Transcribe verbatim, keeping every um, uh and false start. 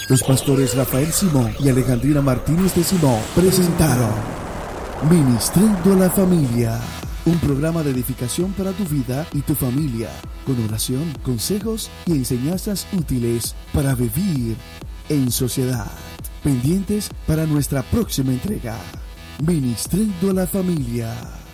Los pastores Rafael Simón y Alejandrina Martínez de Simón presentaron Ministrando a la Familia, un programa de edificación para tu vida y tu familia, con oración, consejos y enseñanzas útiles para vivir en sociedad. Pendientes para nuestra próxima entrega. Ministrando a la Familia.